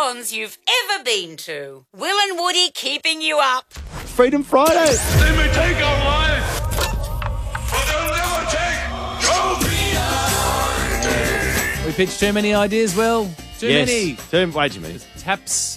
cons you've ever been to. Will and Woody keeping you up. Freedom Friday. They may take our lives, but they'll never take your freedom. We pitched too many ideas, Will. Too many. Way too many. Taps